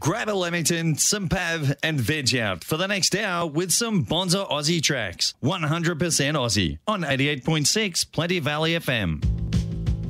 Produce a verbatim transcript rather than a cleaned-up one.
grab a Lamington, some Pav, and veg out for the next hour with some Bonza Aussie tracks. one hundred percent Aussie on eighty-eight point six Plenty Valley F M.